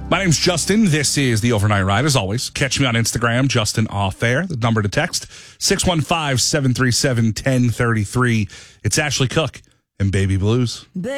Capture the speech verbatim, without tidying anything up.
My name's Justin. This is the Overnight Ride. As always, catch me on Instagram, Justin Off Air. The number to text, six one five, seven three seven, one zero three three. It's Ashley Cook and Baby Blues.